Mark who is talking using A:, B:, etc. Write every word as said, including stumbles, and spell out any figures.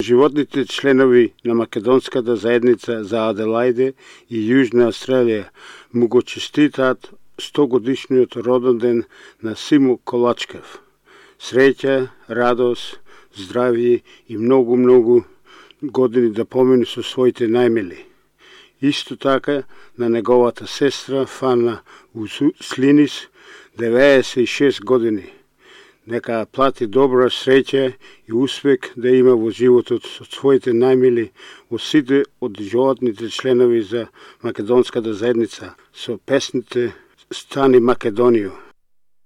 A: Животните членови на македонската заедница за Аделајде и Јужна Австралија му го честитаат стогодишниот роден ден на Симо Колачкев. Среќа, радост, здравје и многу-многу години да помине со своите најмили. Исто така на неговата сестра Фана Услинис, деветдесет и шест години. Нека плати добра среќа и успех да има во животот со своите најмили од сите од животните членови за македонската заедница со песните Стани Македонијо.